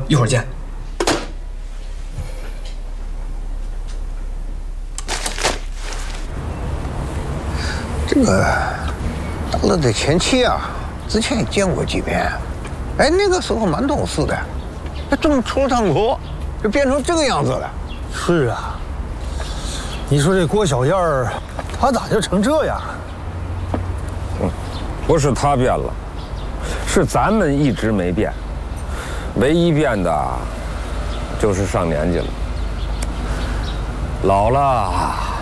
一会儿见。 这个大乐的前妻啊，之前也见过几面，哎，那个时候蛮懂事的，他这么出了趟国，就变成这个样子了。 是啊，你说这郭小燕儿，她咋就成这样？ 不是她变了，是咱们一直没变，唯一变的，就是上年纪了，老了。